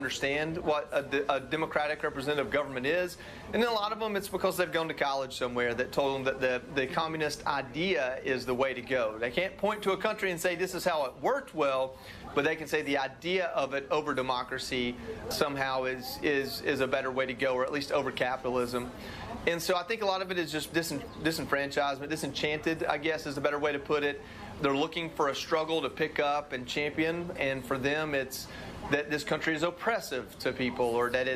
understand what a democratic representative government is. And then a lot of them, it's because they've gone to college somewhere that told them that the communist idea is the way to go. They can't point to a country and say this is how it worked well, but they can say the idea of it over democracy somehow is a better way to go, or at least over capitalism. And so I think a lot of it is just disenfranchisement, disenchanted, I guess is the better way to put it. They're looking for a struggle to pick up and champion, and for them it's that this country is oppressive to people, or that